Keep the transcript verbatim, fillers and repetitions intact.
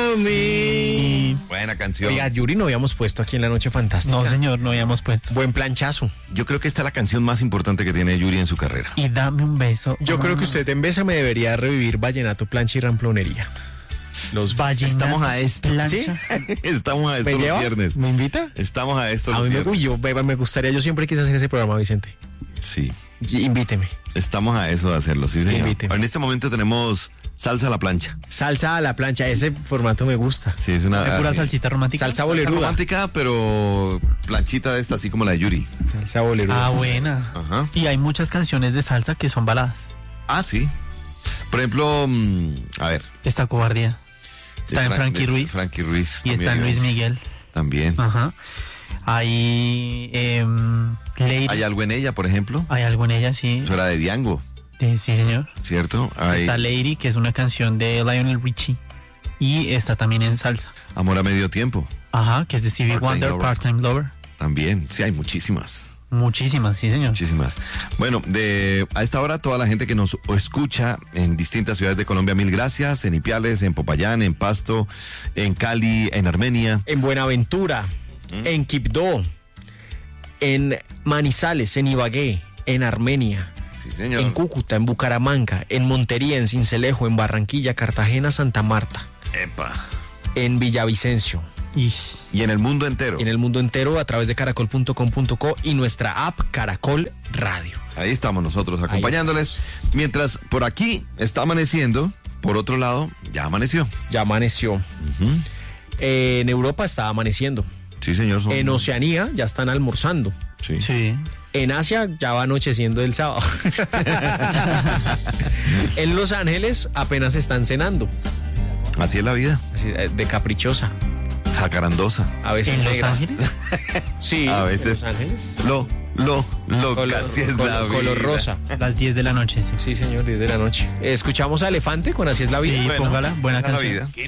mí. Buena canción. Oiga, Yuri no habíamos puesto aquí en La Noche Fantástica. No, señor, no habíamos puesto. Buen planchazo. Yo creo que esta es la canción más importante que tiene Yuri en su carrera. Y dame un beso. Yo creo que usted en Bésame debería revivir Vallenato, Plancha y Ramplonería. Los Vallenato, Estamos a esto. plancha. ¿Sí? Estamos a esto ¿Me los lleva? viernes. ¿Me invita? Estamos a esto A los mí me, viernes. uy, yo, beba, me gustaría, yo siempre quise hacer ese programa, Vicente. Sí. Y- Invíteme. Estamos a eso de hacerlo, sí, señor. Invíteme. En este momento tenemos salsa a la plancha. Salsa a la plancha, ese formato me gusta. Sí, es una ¿De pura así. salsita romántica? Salsa Salsa boleruda. romántica, pero planchita de esta, así como la de Yuri. Salsa boleruda. Ah, buena. Ajá. Y hay muchas canciones de salsa que son baladas. Ah, sí. Por ejemplo, mm, a ver. Está Cobardía. Está de en Fran- Frankie de Ruiz. Frankie Ruiz. Y está en Luis Miguel. También. Ajá. Hay eh, Lady. Hay algo en ella, por ejemplo. Hay algo en ella, sí. Eso era de Diango, Eh, sí, señor. ¿cierto? Hay Está Lady, que es una canción de Lionel Richie. Y está también en salsa. Amor a medio tiempo. Ajá, que es de Stevie Part-Time Wonder, Lover. Part-Time Lover. También. Sí, hay muchísimas. Muchísimas, sí, señor. Muchísimas. Bueno, de a esta hora toda la gente que nos escucha en distintas ciudades de Colombia, mil gracias. En Ipiales, en Popayán, en Pasto, en Cali, en Armenia. En Buenaventura, en Quibdó, en Manizales, en Ibagué, en Armenia, Sí, señor. en Cúcuta, en Bucaramanga, en Montería, en Sincelejo, en Barranquilla, Cartagena, Santa Marta, Epa. en Villavicencio, Y Y en el mundo entero. en el mundo entero a través de caracol punto com punto co y nuestra app Caracol Radio. Ahí estamos nosotros acompañándoles. Mientras por aquí está amaneciendo, por otro lado, ya amaneció. Ya amaneció. Ujú. Eh, en Europa está amaneciendo. Sí, señor. son- En Oceanía ya están almorzando. Sí. sí. En Asia ya va anocheciendo el sábado. En Los Ángeles apenas están cenando. Así es la vida. Así, eh, de caprichosa. Jacarandosa. A veces ¿En Los negra. Ángeles? Sí, A en veces. Los Ángeles. Lo, lo, lo, Color, así es color- la vida. color rosa. Las diez de la noche, sí. Sí, señor, diez de la noche. Escuchamos a Elefante con Así es la vida. Sí, Bueno, póngala, buena esa es la canción. vida.